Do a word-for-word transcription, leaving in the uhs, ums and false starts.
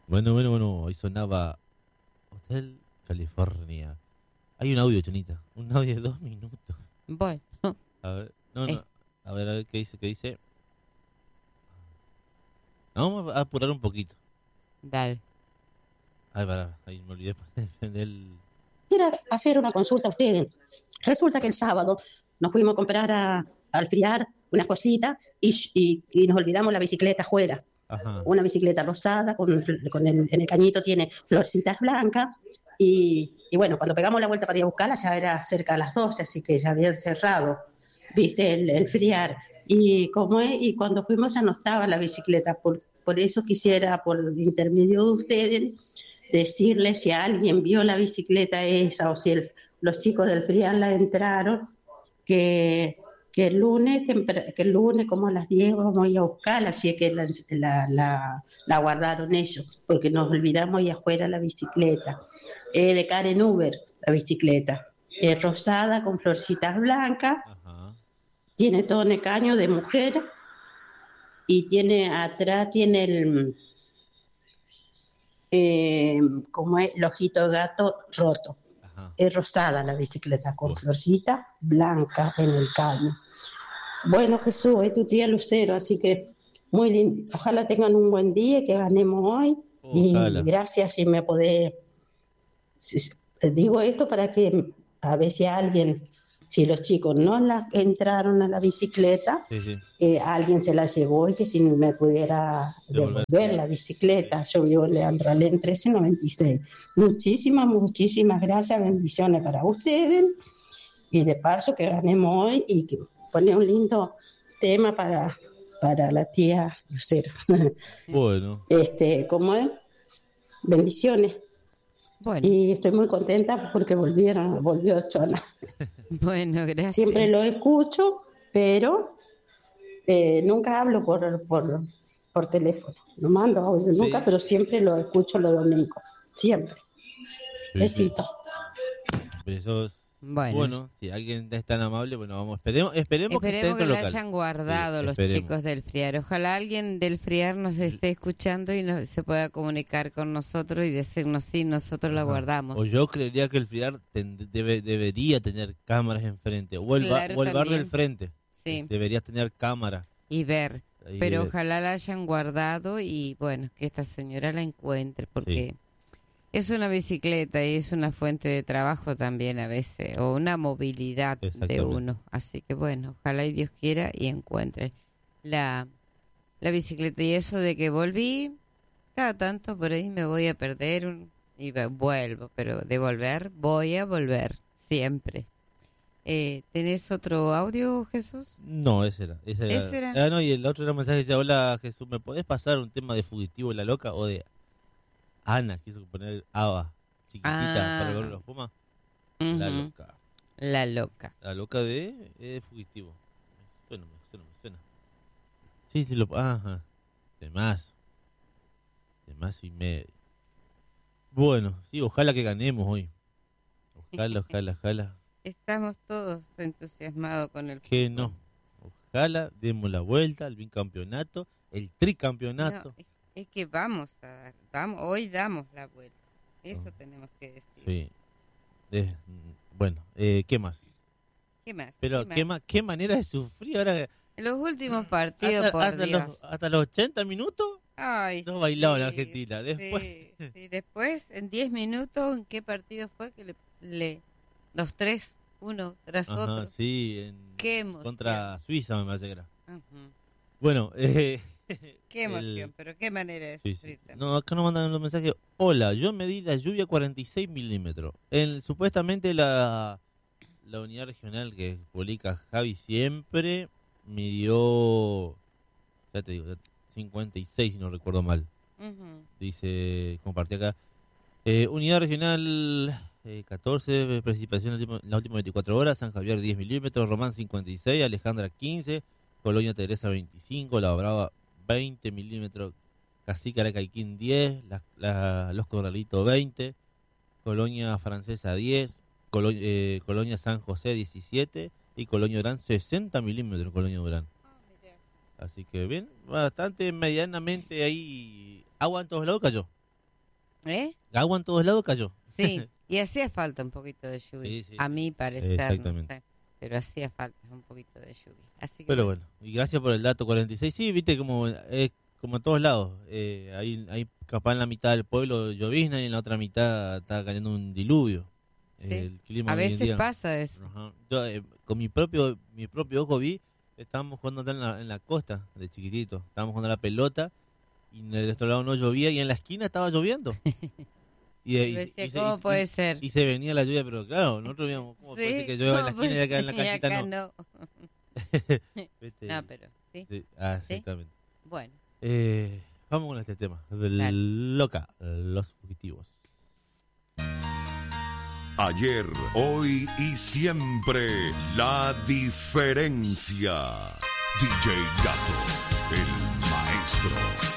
Bueno, bueno, bueno, ahí sonaba Hotel California. Hay un audio, Chenita, un audio de dos minutos. Bueno. A ver, no, Eh. no, a ver, a ver qué dice, qué dice. Vamos a apurar un poquito. Dale. Ay, pará, ahí me olvidé del... Quisiera hacer una consulta a ustedes. Resulta que el sábado nos fuimos a comprar a, al Friar unas cositas y, y, y nos olvidamos la bicicleta afuera. Ajá. Una bicicleta rosada, con, con el, en el cañito tiene florcitas blancas. Y, y bueno, cuando pegamos la vuelta para ir a buscarla ya era cerca de las doce, así que ya habían cerrado, viste, el, el Friar. Y, como es, y cuando fuimos ya no estaba la bicicleta. Por, por eso quisiera, por el intermedio de ustedes, decirles si alguien vio la bicicleta esa o si el, los chicos del Friar la entraron, que, que, el lunes, que el lunes como a las diez vamos a ir a buscarla, si es que la, la, la, la guardaron ellos, porque nos olvidamos ahí afuera la bicicleta. Eh, de Karen Uber, la bicicleta. Es rosada con florcitas blancas. Ajá. Tiene todo en el caño de mujer y tiene atrás, tiene el... Eh, como es el ojito de gato roto. Ajá. Es rosada la bicicleta con bueno. Florcita blanca en el caño. Bueno, Jesús, es tu tía Lucero, así que muy lindo. Ojalá tengan un buen día, que ganemos hoy. Ojalá. Y gracias si me podés. Si, digo esto para que a ver si alguien, si los chicos no la entraron a la bicicleta, sí, sí. Eh, alguien se la llevó y que si me pudiera devolver, devolver la bicicleta. Yo vivo en Leandro Alén trece noventa y seis. Muchísimas, muchísimas gracias, bendiciones para ustedes y de paso que ganemos hoy y que pone un lindo tema para, para la tía Lucero. Bueno. Este, ¿cómo es? Bendiciones. Bueno. Y estoy muy contenta porque volvieron, volvió Chona. Bueno, gracias. Siempre lo escucho, pero eh, nunca hablo por, por, por teléfono. No mando audio sí. nunca, pero siempre lo escucho los domingos. Siempre. Sí, Besito. Sí. Besos. Bueno. bueno, si alguien es tan amable, bueno, vamos, esperemos, esperemos, esperemos que, esté que lo local. hayan guardado sí, los esperemos. Chicos del Friar. Ojalá alguien del Friar nos esté escuchando y nos, se pueda comunicar con nosotros y decirnos sí, nosotros Ajá. la guardamos. O yo creería que el Friar ten, debe, debería tener cámaras enfrente, o el, claro, ba, o el bar del frente. Sí. Debería tener cámara. Y ver, y pero ver. Ojalá la hayan guardado y bueno, que esta señora la encuentre, porque... Sí. Es una bicicleta y es una fuente de trabajo también a veces, o una movilidad de uno. Así que bueno, ojalá y Dios quiera y encuentre la, la bicicleta. Y eso de que volví, cada tanto por ahí me voy a perder un, y vuelvo, pero de volver, voy a volver, siempre. Eh, ¿Tenés otro audio, Jesús? No, ese era. Ese era. ¿Ese era? Ah, no, y el otro era un mensaje que decía, hola Jesús, ¿me podés pasar un tema de Fugitivo La Loca o de... Ana quiso poner Ava, chiquitita, ah. para ver los Pumas. Uh-huh. La loca. La loca. La loca de eh, Fugitivo. Me suena, me suena, me suena. Sí, sí, lo... Ajá. Temazo. Temazo y medio. Bueno, sí, ojalá que ganemos hoy. Ojalá, ojalá, ojalá. Estamos todos entusiasmados con el... Que no. Ojalá demos la vuelta al bicampeonato, el tricampeonato. No, es que vamos a dar, vamos, hoy damos la vuelta. Eso oh. tenemos que decir. Sí. Eh, bueno, eh, ¿qué más? ¿Qué más? Pero ¿Qué, ¿qué, más? Ma- qué manera de sufrir ahora. En los últimos partidos, hasta, por hasta Dios. Los, hasta los ochenta minutos. Ay, no bailaba sí, en Argentina. Después, sí, sí. Después, en diez minutos, ¿en qué partido fue que le, le los tres, uno tras Ajá, otro? Sí, en, qué emoción. Contra Suiza me parece que era. Uh-huh. Bueno, eh, qué emoción, el... pero qué manera de sí, sufrir. Sí. No, acá nos mandan los mensajes. Hola, yo medí la lluvia cuarenta y seis milímetros. El, supuestamente la, la unidad regional que publica Javi siempre midió, ya te digo, cincuenta y seis si no recuerdo mal. Uh-huh. Dice, compartí acá. Eh, unidad regional eh, catorce, precipitación en las últimas veinticuatro horas. San Javier diez milímetros, Román cincuenta y seis, Alejandra quince, Colonia Teresa veinticinco, La Brava veinte milímetros, Cacique Aracaiquín diez, la, la, Los Corralitos veinte, Colonia Francesa diez, Colo, eh, Colonia San José diecisiete y Colonia Durán sesenta milímetros, Colonia Durán. Así que bien, bastante medianamente ahí, agua en todos lados cayó. ¿Eh? Agua en todos lados cayó. Sí, y hacía falta un poquito de lluvia. Sí, sí. A mí parecer, exactamente. No sé, pero hacía falta un poquito de lluvia. Así que pero bueno. bueno, y gracias por el dato cuarenta y seis. Sí, viste como es como en todos lados. Eh, hay, hay capaz en la mitad del pueblo llovizna y en la otra mitad está cayendo un diluvio. Sí. El clima a veces pasa eso. Ajá. Yo eh, con mi propio mi propio ojo vi, estábamos jugando en la, en la costa de chiquitito. Estábamos jugando a la pelota y en el otro lado no llovía y en la esquina estaba lloviendo. Y, y, decía, y, ¿cómo y, puede y, ser? Y se venía la lluvia, pero claro, nosotros veíamos cómo sí, puede ser que llueva en la esquina y acá en la casita acá no. no. no, pero sí. sí ah, exactamente. ¿Sí? Bueno. Eh, vamos con este tema. Del loca, los fugitivos. Ayer, hoy y siempre, la diferencia. D J Gato, el maestro.